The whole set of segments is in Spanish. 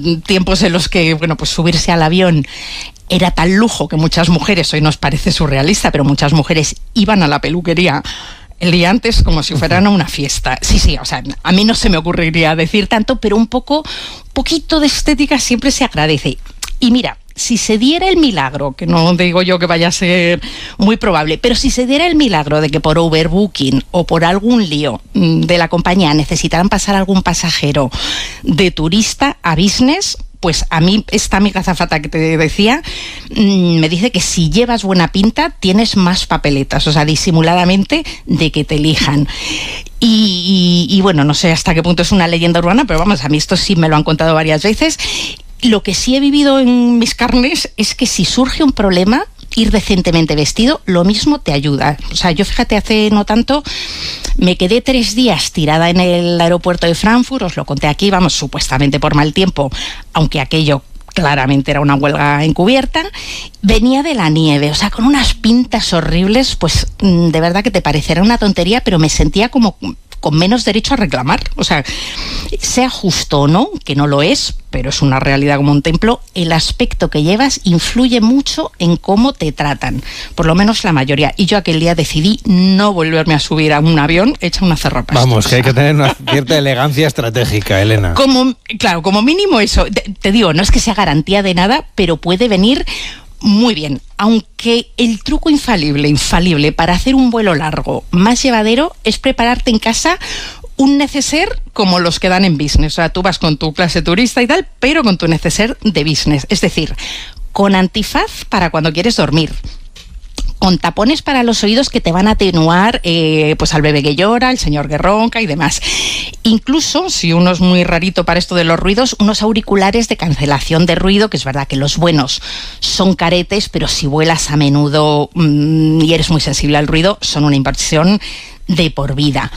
tiempos en los que, bueno, pues subirse al avión era tal lujo que muchas mujeres, hoy nos parece surrealista, pero muchas mujeres iban a la peluquería el día antes como si fueran a una fiesta. Sí, o sea, a mí no se me ocurriría decir tanto, pero un poquito de estética siempre se agradece. Y mira, si se diera el milagro, que no digo yo que vaya a ser muy probable, pero si se diera el milagro de que por overbooking o por algún lío de la compañía necesitaran pasar algún pasajero de turista a business, pues a mí esta amiga azafata que te decía me dice que si llevas buena pinta tienes más papeletas, o sea, disimuladamente, de que te elijan. Y bueno, no sé hasta qué punto es una leyenda urbana, pero vamos, a mí esto sí me lo han contado varias veces. Lo que sí he vivido en mis carnes es que si surge un problema, ir decentemente vestido, lo mismo te ayuda. O sea, yo fíjate, hace no tanto me quedé 3 días tirada en el aeropuerto de Frankfurt, os lo conté aquí, vamos, supuestamente por mal tiempo, aunque aquello claramente era una huelga encubierta. Venía de la nieve, o sea, con unas pintas horribles, pues de verdad que te parecerá una tontería, pero me sentía como con menos derecho a reclamar. O sea, sea justo o no, que no lo es, pero es una realidad como un templo, el aspecto que llevas influye mucho en cómo te tratan, por lo menos la mayoría. Y yo aquel día decidí no volverme a subir a un avión hecha una cerrapastos. Vamos, que hay que tener una cierta elegancia estratégica, Elena. Claro, como mínimo eso. Te digo, no es que sea garantía de nada, pero puede venir muy bien, aunque el truco infalible para hacer un vuelo largo más llevadero es prepararte en casa un neceser como los que dan en business. O sea, tú vas con tu clase turista y tal, pero con tu neceser de business. Es decir, con antifaz para cuando quieres dormir, con tapones para los oídos que te van a atenuar pues al bebé que llora, al señor que ronca y demás. Incluso, si uno es muy rarito para esto de los ruidos, unos auriculares de cancelación de ruido, que es verdad que los buenos son caretes, pero si vuelas a menudo y eres muy sensible al ruido, son una inversión de por vida.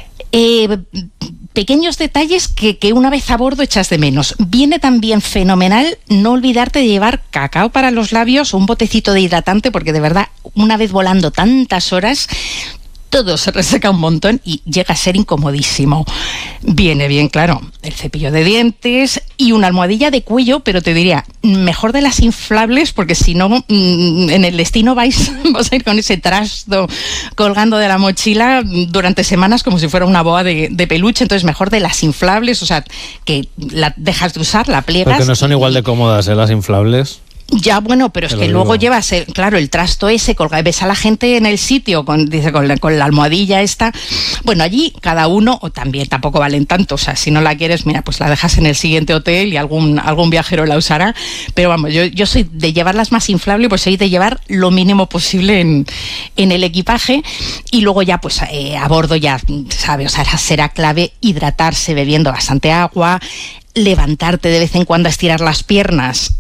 Pequeños detalles que una vez a bordo echas de menos. Viene también fenomenal no olvidarte de llevar cacao para los labios o un botecito de hidratante, porque de verdad, una vez volando tantas horas, todo se reseca un montón y llega a ser incomodísimo. Viene bien, claro, el cepillo de dientes y una almohadilla de cuello, pero te diría, mejor de las inflables, porque si no, en el destino vas a ir con ese trasto colgando de la mochila durante semanas como si fuera una boa de peluche. Entonces mejor de las inflables, o sea, que la dejas de usar, la pliegas. Porque no son igual de cómodas, las inflables. Ya, bueno, pero es que luego llevas, claro, el trasto ese, ves a la gente en el sitio con la almohadilla esta. Bueno, allí cada uno, o también tampoco valen tanto, o sea, si no la quieres, mira, pues la dejas en el siguiente hotel y algún viajero la usará. Pero vamos, yo soy de llevarlas más inflable, pues soy de llevar lo mínimo posible en el equipaje. Y luego ya, pues a bordo ya, ¿sabes? O sea, será clave hidratarse bebiendo bastante agua, levantarte de vez en cuando a estirar las piernas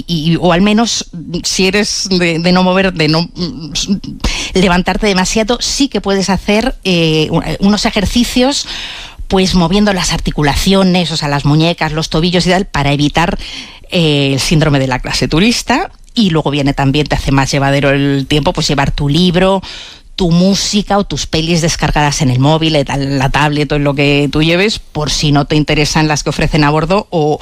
o al menos si eres de no mover, de no levantarte demasiado, sí que puedes hacer unos ejercicios pues moviendo las articulaciones, o sea, las muñecas, los tobillos y tal, para evitar el síndrome de la clase turista. Y luego viene también, te hace más llevadero el tiempo, pues llevar tu libro, tu música o tus pelis descargadas en el móvil, la tablet o en lo que tú lleves, por si no te interesan las que ofrecen a bordo o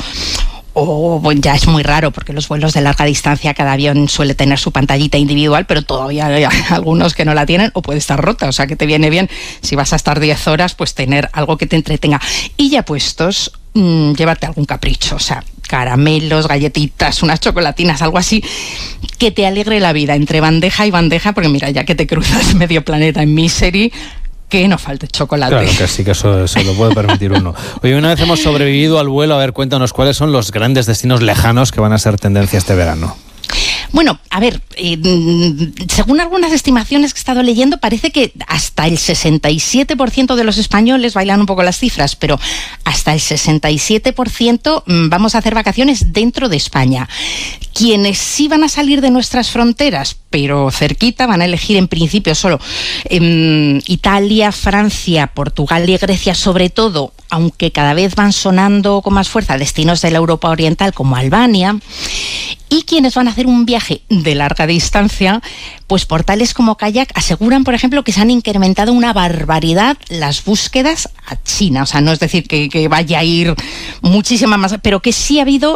bueno, ya es muy raro porque los vuelos de larga distancia cada avión suele tener su pantallita individual, pero todavía hay algunos que no la tienen o puede estar rota, o sea que te viene bien si vas a estar 10 horas pues tener algo que te entretenga. Y ya puestos, llévate algún capricho, o sea, caramelos, galletitas, unas chocolatinas, algo así que te alegre la vida entre bandeja y bandeja, porque mira, ya que te cruzas medio planeta en misery, que no falte chocolate. Claro que sí, que eso se lo puede permitir uno. Oye, una vez hemos sobrevivido al vuelo, a ver, cuéntanos cuáles son los grandes destinos lejanos que van a ser tendencia este verano. Bueno, a ver, según algunas estimaciones que he estado leyendo, parece que hasta el 67% de los españoles, bailan un poco las cifras, pero hasta el 67% vamos a hacer vacaciones dentro de España. Quienes sí van a salir de nuestras fronteras, pero cerquita, van a elegir en principio solo Italia, Francia, Portugal y Grecia sobre todo, aunque cada vez van sonando con más fuerza destinos de la Europa Oriental como Albania. Y quienes van a hacer un viaje de larga distancia, pues portales como Kayak aseguran, por ejemplo, que se han incrementado una barbaridad las búsquedas a China. O sea, no es decir que vaya a ir muchísima más, pero que sí ha habido